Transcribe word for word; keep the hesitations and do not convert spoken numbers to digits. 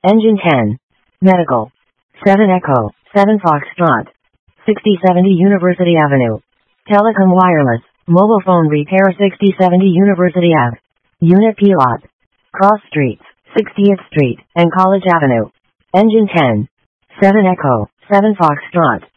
Engine ten. Medical. seven Echo, seven Foxtrot. sixty seventy University Avenue. Telecom Wireless. Mobile phone repair sixty seventy University Ave. Unit P lot. Cross Streets, sixtieth Street, and College Avenue. Engine ten. seven Echo, seven Foxtrot.